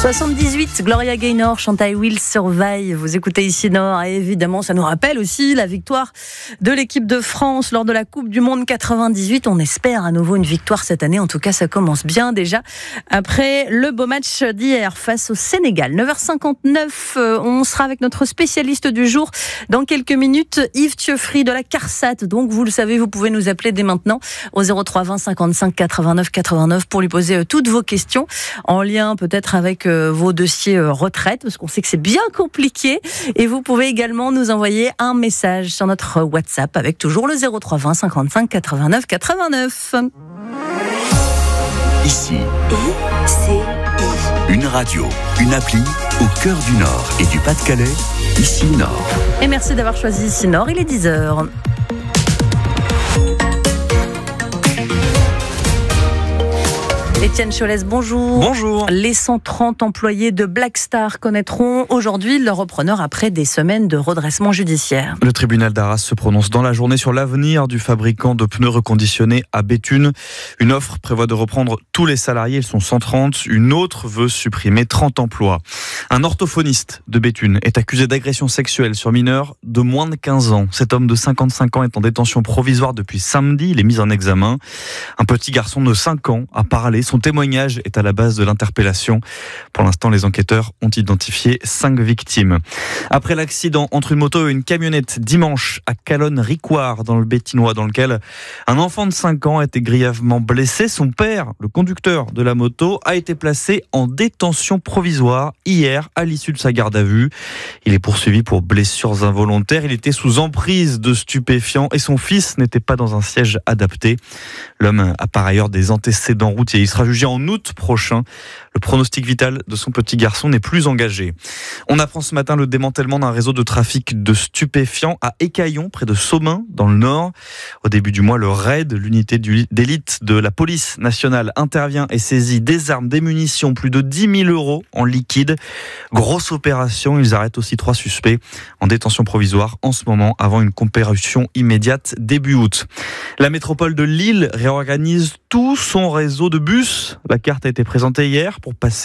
78, Gloria Gaynor chante I Will Survive. Vous écoutez ici Nord et évidemment ça nous rappelle aussi la victoire de l'équipe de France lors de la Coupe du Monde 98. On espère à nouveau une victoire cette année. En tout cas, ça commence bien déjà après le beau match d'hier face au Sénégal. 9h59, on sera avec notre spécialiste du jour dans quelques minutes, Yves Thieuffry de la CARSAT. Donc vous le savez, vous pouvez nous appeler dès maintenant au 03 20 55 89 89 pour lui poser toutes vos questions en lien peut-être avec vos dossiers retraite, parce qu'on sait que c'est bien compliqué. Et vous pouvez également nous envoyer un message sur notre WhatsApp avec toujours le 03 20 55 89 89. Ici, une radio, une appli au cœur du Nord et du Pas-de-Calais. Ici Nord. Et merci d'avoir choisi Ici Nord, il est 10h. Étienne Cholès, bonjour. Bonjour. Les 130 employés de Black Star connaîtront aujourd'hui leur repreneur après des semaines de redressement judiciaire. Le tribunal d'Arras se prononce dans la journée sur l'avenir du fabricant de pneus reconditionnés à Béthune. Une offre prévoit de reprendre tous les salariés, ils sont 130. Une autre veut supprimer 30 emplois. Un orthophoniste de Béthune est accusé d'agression sexuelle sur mineurs de moins de 15 ans. Cet homme de 55 ans est en détention provisoire depuis samedi. Il est mis en examen. Un petit garçon de 5 ans a parlé. Son témoignage est à la base de l'interpellation. Pour l'instant, les enquêteurs ont identifié 5 victimes. Après l'accident entre une moto et une camionnette dimanche à Calonne-Ricoire dans le Béthinois, dans lequel un enfant de 5 ans a été grièvement blessé, son père, le conducteur de la moto, a été placé en détention provisoire hier à l'issue de sa garde à vue. Il est poursuivi pour blessures involontaires. Il était sous emprise de stupéfiants et son fils n'était pas dans un siège adapté. L'homme a par ailleurs des antécédents routiers. Il sera jugé en août prochain. Le pronostic vital de son petit garçon n'est plus engagé. On apprend ce matin le démantèlement d'un réseau de trafic de stupéfiants à Écaillon, près de Somain, dans le Nord. Au début du mois, le RAID, l'unité d'élite de la police nationale, intervient et saisit des armes, des munitions, plus de 10 000 euros en liquide. Grosse opération, ils arrêtent aussi 3 suspects en détention provisoire en ce moment, avant une comparution immédiate début août. La métropole de Lille réorganise tout son réseau de bus. La carte a été présentée hier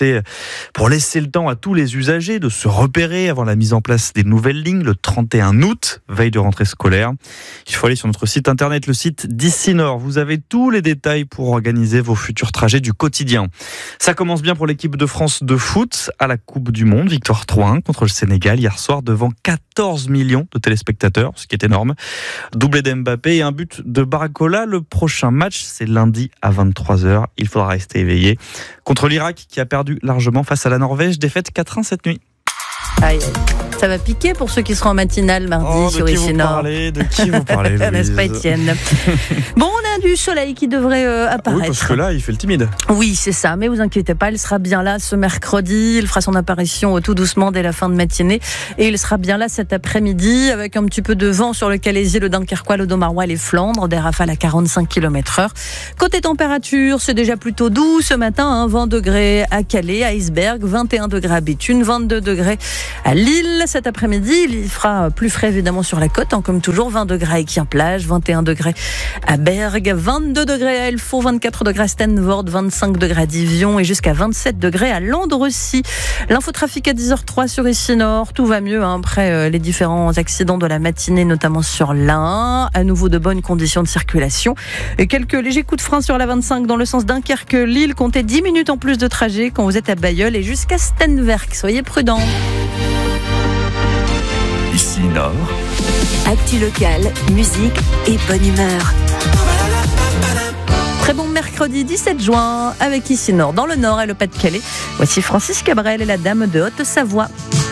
pour laisser le temps à tous les usagers de se repérer avant la mise en place des nouvelles lignes le 31 août, veille de rentrée scolaire. Il faut aller sur notre site internet, le site d'Ici Nord. Vous avez tous les détails pour organiser vos futurs trajets du quotidien. Ça commence bien pour l'équipe de France de foot à la Coupe du Monde. Victoire 3-1 contre le Sénégal hier soir devant 14 millions de téléspectateurs, ce qui est énorme. Doublé d'Mbappé et un but de Barcola. Le prochain match, c'est lundi à 23h. Il faudra rester éveillé contre l'Irak qui a perdu largement face à la Norvège. Défaite 4-1 cette nuit. Aïe, ça va piquer pour ceux qui seront en matinale mardi sur Ici Nord. De qui vous parlez, n'est-ce pas, Étienne? Bon, on a du soleil qui devrait apparaître. Oui, parce que là, il fait le timide. Oui, c'est ça, mais vous inquiétez pas, il sera bien là ce mercredi. Il fera son apparition tout doucement dès la fin de matinée. Et il sera bien là cet après-midi avec un petit peu de vent sur le Calaisis, le Dunkerquois, le Domarois, les Flandres, des rafales à 45 km/h. Côté température, c'est déjà plutôt doux ce matin, 20 degrés à Calais, à Iceberg, 21 degrés à Béthune, 22 degrés à Lille. Cet après-midi, il fera plus frais évidemment sur la côte, comme toujours, 20 degrés à Équien-Plage, 21 degrés à Bergue, 22 degrés à Elfaux, 24 degrés à Stenvoorde, 25 degrés à Divion et jusqu'à 27 degrés à Landrecy. L'infotrafic à 10h03 sur Ici Nord, tout va mieux après les différents accidents de la matinée, notamment sur l'A1. À nouveau de bonnes conditions de circulation. Et quelques légers coups de frein sur la 25 dans le sens Dunkerque-Lille. Comptez 10 minutes en plus de trajet quand vous êtes à Bailleul et jusqu'à Stenwerk. Soyez prudents. Ici Nord. Actu locale, musique et bonne humeur. Très bon mercredi 17 juin avec Ici Nord dans le Nord et le Pas-de-Calais. Voici Francis Cabrel et la Dame de Haute-Savoie.